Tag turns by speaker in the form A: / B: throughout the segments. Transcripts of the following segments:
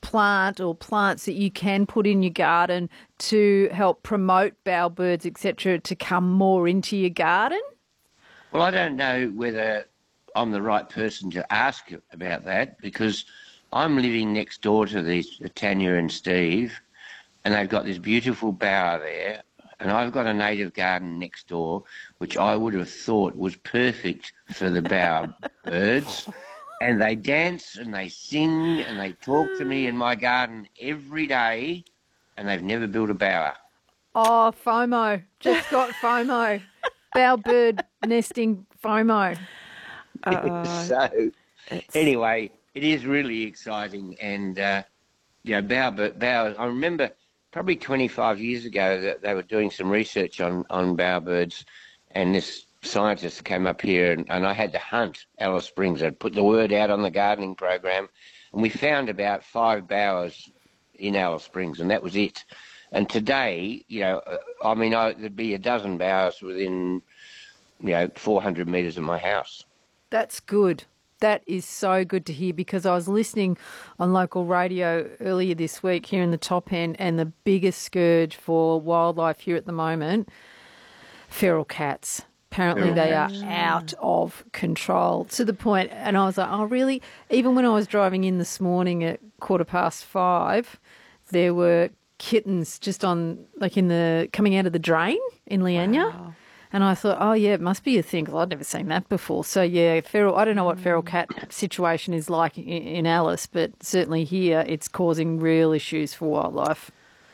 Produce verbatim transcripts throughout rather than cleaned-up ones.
A: plant or plants that you can put in your garden to help promote bowerbirds, et cetera, to come more into your garden?
B: Well, I don't know whether I'm the right person to ask about that, because I'm living next door to these Tanya and Steve, and they've got this beautiful bower there, and I've got a native garden next door, which I would have thought was perfect for the bower birds. And they dance and they sing and they talk to me in my garden every day, and they've never built a bower.
A: Oh, FOMO. Just got FOMO. Bowerbird nesting FOMO.
B: Uh, so, it's... anyway, it is really exciting. And, uh, you know, bower, bower, I remember probably twenty-five years ago that they were doing some research on, on bowerbirds, and this scientist came up here, and, and I had to hunt Alice Springs. I'd put the word out on the gardening program, and we found about five bowers in Alice Springs, and that was it. And today, you know, I mean, I, there'd be a dozen bowers within, you know, four hundred metres of my house.
A: That's good. That is so good to hear, because I was listening on local radio earlier this week here in the top end, and the biggest scourge for wildlife here at the moment, feral cats. Apparently they are out of control to the point, and I was like, oh, really? Even when I was driving in this morning at quarter past five, there were kittens just on, like in the, coming out of the drain in Leanya. Wow. And I thought, oh, yeah, it must be a thing, because I'd never seen that before. So, yeah, feral, I don't know what feral cat situation is like in, in Alice, but certainly here it's causing real issues for wildlife.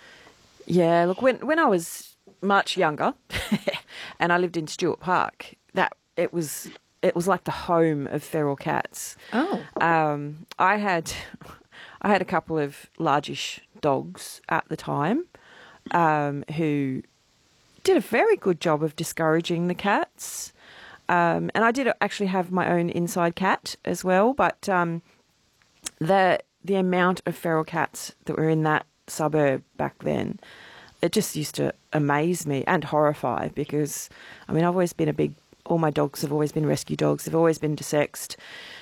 C: Yeah, look, when when I was much younger and I lived in Stewart Park, that it was it was like the home of feral cats.
A: Oh.
C: Um, I had I had a couple of largish dogs at the time um, who did a very good job of discouraging the cats. Um, and I did actually have my own inside cat as well, but um, the the amount of feral cats that were in that suburb back then, it just used to amaze me and horrify, because, I mean, I've always been a big, all my dogs have always been rescue dogs. They've always been desexed.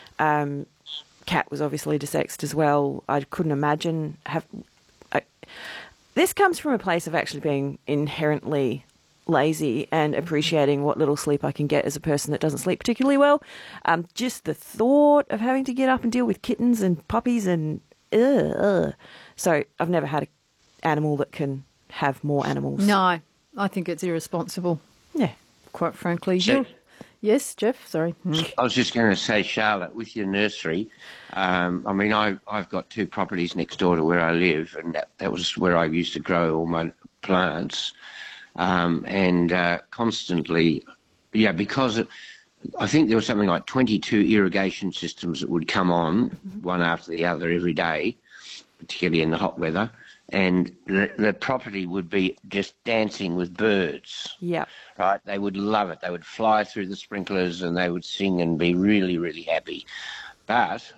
C: Um, cat was obviously desexed as well. I couldn't imagine have. I, this comes from a place of actually being inherently lazy and appreciating what little sleep I can get as a person that doesn't sleep particularly well. Um, just the thought of having to get up and deal with kittens and puppies and ugh, ugh. So I've never had an animal that can have more animals.
A: No, I think it's irresponsible.
C: Yeah.
A: Quite frankly.
B: So,
A: yes, Jeff, sorry.
B: I was just going to say, Charlotte, with your nursery, um, I mean, I, I've got two properties next door to where I live, and that, that was where I used to grow all my plants. Um, and uh, constantly, yeah, because it, I think there was something like twenty-two irrigation systems that would come on, mm-hmm. one after the other every day, particularly in the hot weather, and the, the property would be just dancing with birds.
C: Yeah.
B: Right? They would love it. They would fly through the sprinklers and they would sing and be really, really happy. But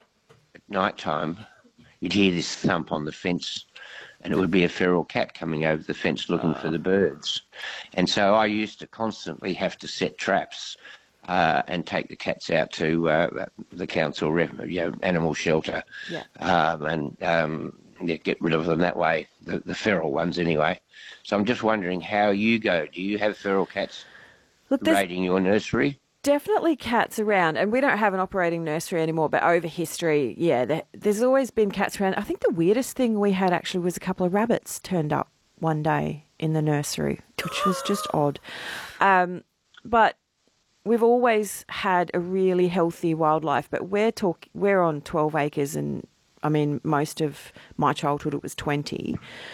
B: at night time, you'd hear this thump on the fence, and it would be a feral cat coming over the fence looking oh. for the birds. And so I used to constantly have to set traps uh, and take the cats out to uh, the council, you know, animal shelter,
C: yeah.
B: um, and um, get rid of them that way, the, the feral ones anyway. So I'm just wondering how you go. Do you have feral cats Look, raiding your nursery?
C: Definitely cats around, and we don't have an operating nursery anymore, but over history, yeah, there, there's always been cats around. I think the weirdest thing we had actually was a couple of rabbits turned up one day in the nursery, which was just odd. Um, but we've always had a really healthy wildlife, but we're talk we're on twelve acres, and I mean, most of my childhood it was twenty.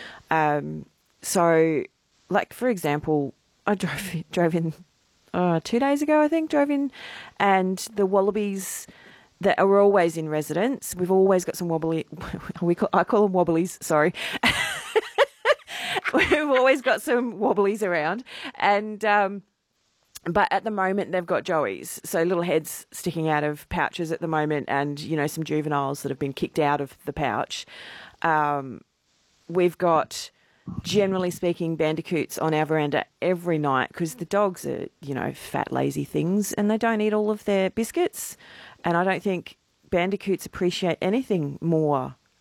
C: Um, so, like, for example, I drove, drove in... Uh, two days ago, I think, drove in, and the wallabies that are always in residence, we've always got some wobbly, we call, I call them wobblies, sorry. We've always got some wobblies around, and um, but at the moment they've got joeys, so little heads sticking out of pouches at the moment, and, you know, some juveniles that have been kicked out of the pouch. Um, we've got... generally speaking, bandicoots on our veranda every night, because the dogs are, you know, fat, lazy things, and they don't eat all of their biscuits. And I don't think bandicoots appreciate anything more